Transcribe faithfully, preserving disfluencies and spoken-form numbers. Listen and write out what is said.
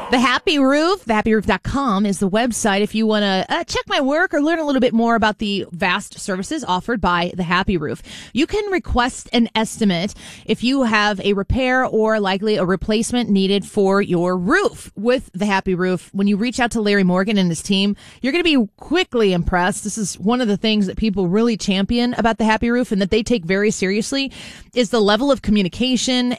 The Happy Roof, the happy roof dot com is the website if you want to uh, check my work or learn a little bit more about the vast services offered by The Happy Roof. You can request an estimate if you have a repair or likely a replacement needed for your roof. With The Happy Roof, when you reach out to Larry Morgan and his team, you're going to be quickly impressed. This is one of the things that people really champion about The Happy Roof and that they take very seriously is the level of communication